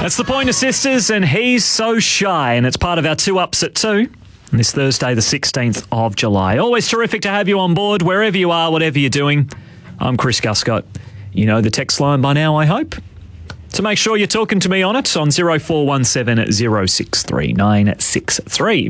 That's the Pointer Sisters, and He's So Shy, and it's part of our 2 Ups at 2 on this Thursday, the 16th of July. Always terrific to have you on board, wherever you are, whatever you're doing. I'm Chris Guscott. You know the text line by now, I hope. So make sure you're talking to me on it on 0417 063 963.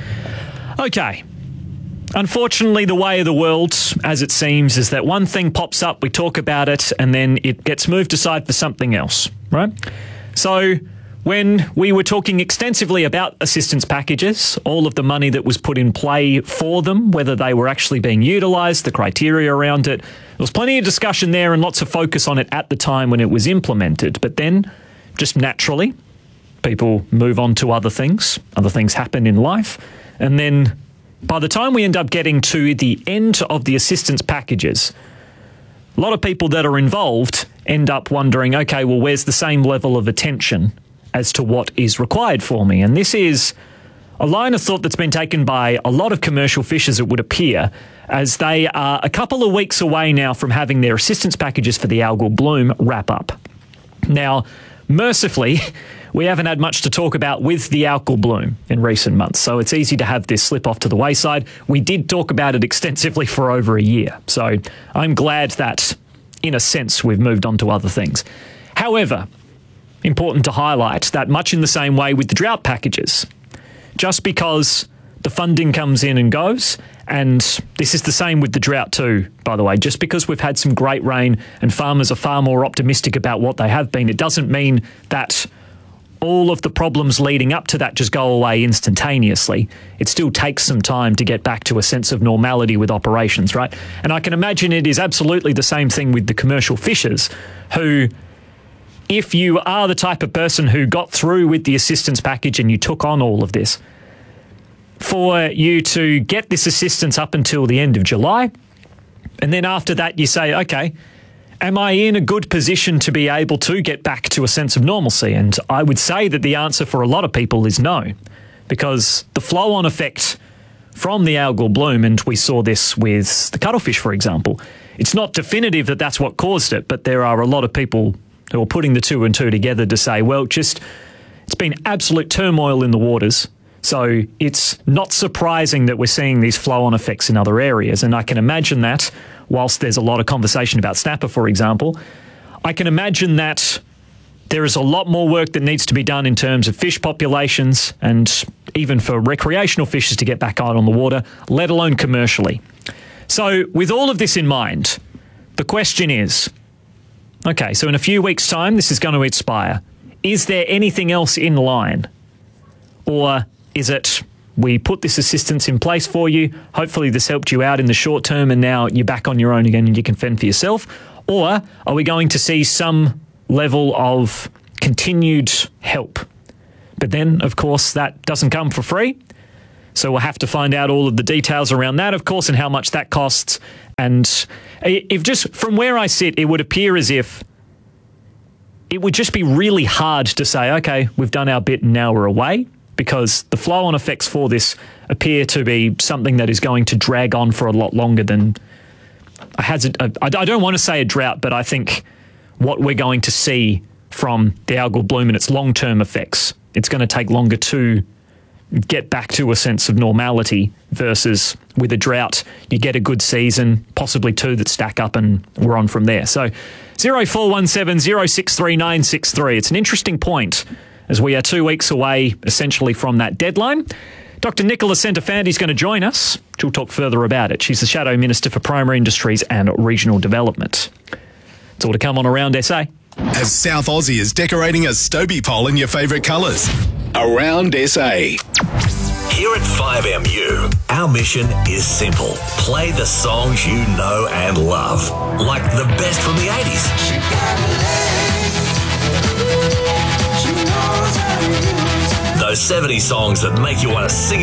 Okay. Unfortunately, the way of the world, as it seems, is that one thing pops up, we talk about it, and then it gets moved aside for something else, right? So when we were talking extensively about assistance packages, all of the money that was put in play for them, whether they were actually being utilised, the criteria around it, there was plenty of discussion there and lots of focus on it at the time when it was implemented. But then, just naturally, people move on to other things happen in life, and then by the time we end up getting to the end of the assistance packages, a lot of people that are involved end up wondering, okay, well, where's the same level of attention as to what is required for me? And this is a line of thought that's been taken by a lot of commercial fishers, it would appear, as they are a couple of weeks away now from having their assistance packages for the algal bloom wrap up. Now, mercifully, we haven't had much to talk about with the algal bloom in recent months, so it's easy to have this slip off to the wayside. We did talk about it extensively for over a year, so I'm glad that, in a sense, we've moved on to other things. However, important to highlight that much in the same way with the drought packages, just because the funding comes in and goes, and this is the same with the drought too, by the way, just because we've had some great rain and farmers are far more optimistic about what they have been, it doesn't mean that all of the problems leading up to that just go away instantaneously. It still takes some time to get back to a sense of normality with operations, right? And I can imagine it is absolutely the same thing with the commercial fishers who, if you are the type of person who got through with the assistance package and you took on all of this, for you to get this assistance up until the end of July, and then after that you say, okay, am I in a good position to be able to get back to a sense of normalcy? And I would say that the answer for a lot of people is no, because the flow-on effect from the algal bloom, and we saw this with the cuttlefish, for example, it's not definitive that that's what caused it, but there are a lot of people who are putting the 2 and 2 together to say, well, it's been absolute turmoil in the waters, so it's not surprising that we're seeing these flow-on effects in other areas. And I can imagine that, whilst there's a lot of conversation about snapper, for example, I can imagine that there is a lot more work that needs to be done in terms of fish populations and even for recreational fishers to get back out on the water, let alone commercially. So with all of this in mind, the question is, okay, so in a few weeks' time, this is going to expire. Is there anything else in line? Or is it, we put this assistance in place for you, hopefully this helped you out in the short term and now you're back on your own again and you can fend for yourself? Or are we going to see some level of continued help? But then, of course, that doesn't come for free. So we'll have to find out all of the details around that, of course, and how much that costs. And if just from where I sit, it would appear as if it would just be really hard to say, okay, we've done our bit and now we're away, because the flow-on effects for this appear to be something that is going to drag on for a lot longer than I don't want to say a drought, but I think what we're going to see from the algal bloom and its long-term effects, it's going to take longer to get back to a sense of normality versus with a drought, you get a good season, possibly 2 that stack up and we're on from there. So 0417 063 963. It's an interesting point as we are 2 weeks away essentially from that deadline. Dr. Nicola Centofanti is going to join us. She'll talk further about it. She's the Shadow Minister for Primary Industries and Regional Development. It's all to come on Around SA. As South Aussie is decorating a Stobie pole in your favourite colours. Around SA. Here at 5MU, our mission is simple. Play the songs you know and love, like the best from the 80s. Those 70s songs that make you want to sing